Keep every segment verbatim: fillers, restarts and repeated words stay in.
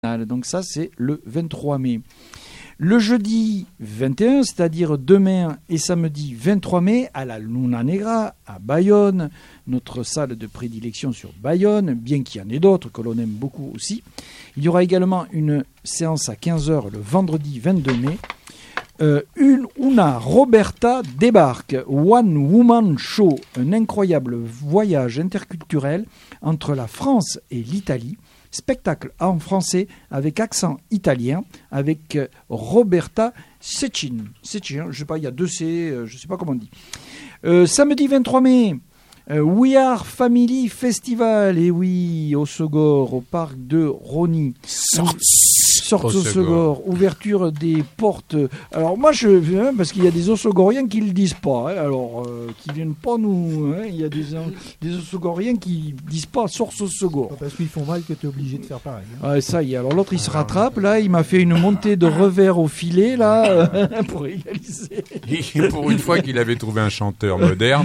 Donc ça, c'est le vingt-trois mai. Le jeudi vingt et un, c'est-à-dire demain et samedi vingt-trois mai, à la Luna Negra, à Bayonne, notre salle de prédilection sur Bayonne, bien qu'il y en ait d'autres que l'on aime beaucoup aussi. Il y aura également une séance à quinze heures le vendredi vingt-deux mai. Euh, une Una Roberta débarque, One Woman Show, un incroyable voyage interculturel entre la France et l'Italie. Spectacle en français avec accent italien, avec Roberta Cecchini. Cecchini, je ne sais pas, il y a deux C, je ne sais pas comment on dit. Euh, samedi vingt-trois mai, euh, We Are Family Festival, et oui, au Segor, au parc de Rony. Sorte au Segor, ouverture des portes. Alors moi, je viens parce qu'il y a des Osogoriens qui ne le disent pas. Hein, alors, euh, qui viennent pas nous. Hein, il y a des, des Osogoriens qui ne disent pas Source au Segor. Parce qu'ils font mal que tu es obligé de faire pareil. Hein. Ouais, ça y est. Alors l'autre, il se rattrape. Là, il m'a fait une montée de revers au filet, là, pour égaliser. Et pour une fois qu'il avait trouvé un chanteur moderne.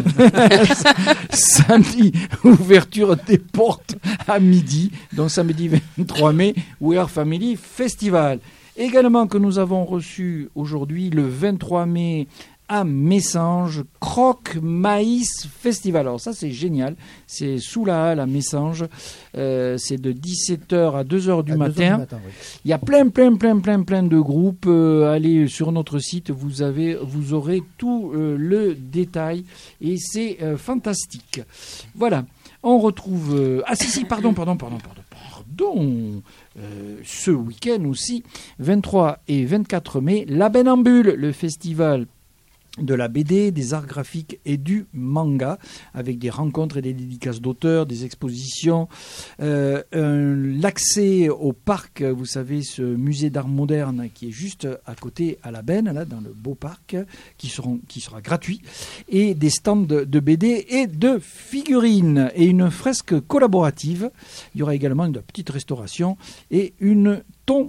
Samedi, ouverture des portes à midi. Donc samedi vingt-trois mai, We Are Family Festival. Également que nous avons reçu aujourd'hui le vingt-trois mai à Messanges, Croque Maïs Festival. Alors ça c'est génial, c'est sous la halle à Messanges, euh, c'est de dix-sept heures à deux heures du à matin. deux heures du matin oui. Il y a plein plein plein plein plein de groupes, euh, allez sur notre site, vous avez vous aurez tout euh, le détail et c'est euh, fantastique. Voilà, on retrouve euh... ah si si pardon pardon pardon pardon pardon Euh, ce week-end aussi, vingt-trois et vingt-quatre mai, La Benambule, le festival de la B D, des arts graphiques et du manga, avec des rencontres et des dédicaces d'auteurs, des expositions, euh, un, l'accès au parc, vous savez, ce musée d'art moderne qui est juste à côté à la Benne, là, dans le beau parc, qui, seront, qui sera gratuit, et des stands de, de B D et de figurines, et une fresque collaborative. Il y aura également une petite restauration et une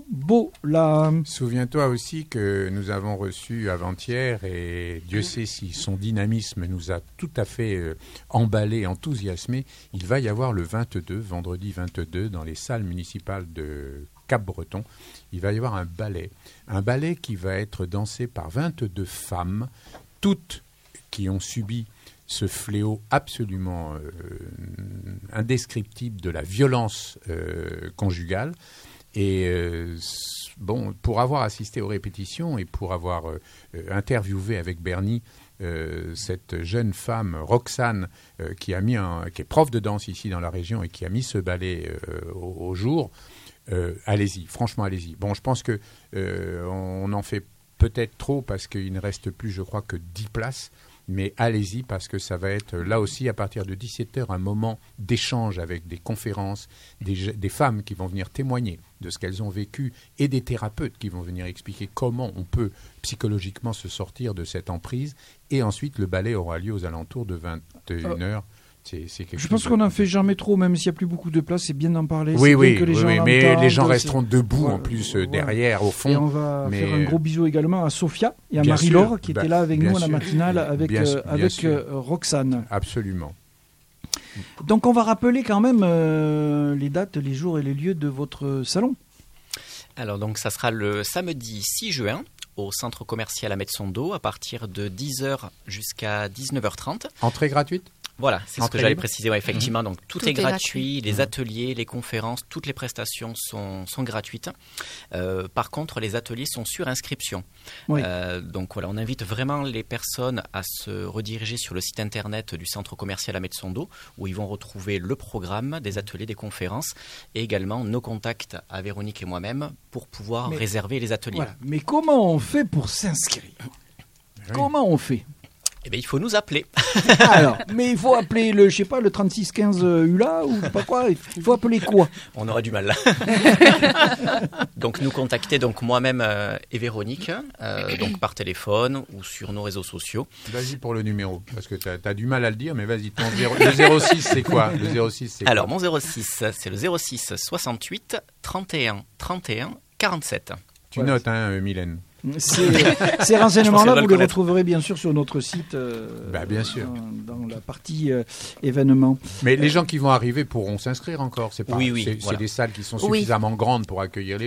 tombola. Souviens-toi aussi que nous avons reçu avant-hier, et Dieu sait si son dynamisme nous a tout à fait euh, emballé, enthousiasmé. Il va y avoir le vingt-deux, vendredi vingt-deux, dans les salles municipales de Cap-Breton, il va y avoir un ballet. Un ballet qui va être dansé par vingt-deux femmes, toutes qui ont subi ce fléau absolument euh, indescriptible de la violence euh, conjugale. Et euh, bon, pour avoir assisté aux répétitions et pour avoir euh, interviewé avec Bernie euh, cette jeune femme, Roxane, euh, qui, a mis un, qui est prof de danse ici dans la région et qui a mis ce ballet euh, au, au jour, euh, allez-y, franchement allez-y. Bon, je pense qu'on euh, en fait peut-être trop parce qu'il ne reste plus, je crois, que dix places. Mais allez-y parce que ça va être là aussi à partir de dix-sept heures un moment d'échange avec des conférences, des, des femmes qui vont venir témoigner de ce qu'elles ont vécu et des thérapeutes qui vont venir expliquer comment on peut psychologiquement se sortir de cette emprise. Et ensuite le ballet aura lieu aux alentours de vingt et une heures. C'est, c'est quelque Je chose pense qu'on n'en fait jamais trop, même s'il n'y a plus beaucoup de place, c'est bien d'en parler. Oui, c'est oui, bien que les oui, gens oui mais les gens resteront c'est... debout voilà, en plus euh, voilà. derrière, au fond. Et on va mais... faire un gros bisou également à Sophia et à bien Marie-Laure sûr, qui bah, étaient là avec nous à la sûr, matinale avec, bien, euh, bien avec sûr. euh, Roxane. Absolument. Donc on va rappeler quand même euh, les dates, les jours et les lieux de votre salon. Alors donc ça sera le samedi six juin au centre commercial Ahmed Sondo à partir de dix heures jusqu'à dix-neuf heures trente. Entrée gratuite ? Voilà, c'est ce que j'allais préciser, ouais, effectivement. Donc tout, tout est, est gratuit, gratuit. Les ateliers, les conférences, toutes les prestations sont, sont gratuites. Euh, par contre, les ateliers sont sur inscription. Oui. Euh, donc voilà, on invite vraiment les personnes à se rediriger sur le site internet du centre commercial Ahmed Sondo, où ils vont retrouver le programme des ateliers, des conférences, et également nos contacts à Véronique et moi-même pour pouvoir mais, réserver les ateliers. Voilà. Mais comment on fait pour s'inscrire ? Oui. Comment on fait ? Eh bien, il faut nous appeler. Alors, mais il faut appeler le, je sais pas, le trente-six quinze U L A ou pas quoi. Il faut appeler quoi ? On aura du mal. Donc, nous contacter, donc moi-même euh, et Véronique, euh, donc par téléphone ou sur nos réseaux sociaux. Vas-y pour le numéro, parce que tu as du mal à le dire, mais vas-y. Ton zéro, le zéro six, c'est quoi ? Le zéro six, c'est quoi ? Alors, mon zéro six, c'est le zéro six soixante-huit trente et un trente et un quarante-sept. Tu ouais. notes, hein, Mylène ? Ces, ces renseignements-là, vous les retrouverez bien sûr sur notre site. Euh, bah, bien sûr. Dans, dans la partie euh, événements. Mais les gens qui vont arriver pourront s'inscrire encore. C'est pas, oui, oui, c'est, voilà. c'est des salles qui sont suffisamment oui. grandes pour accueillir les